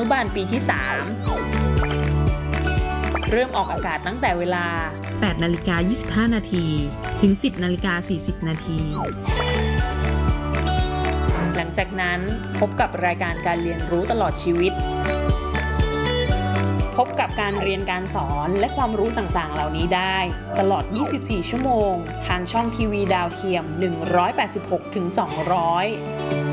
บาลปีที่ 3 เริ่มออกอากาศตั้งแต่เวลา 8:25 นาทีถึง 10:40 นาทีหลังจากนั้นพบกับรายการการเรียนรู้ตลอดชีวิต พบกับการเรียนการสอนและความรู้ต่างๆเหล่านี้ได้ตลอด 24 ชั่วโมง ทางช่องทีวีดาวเทียม 186-200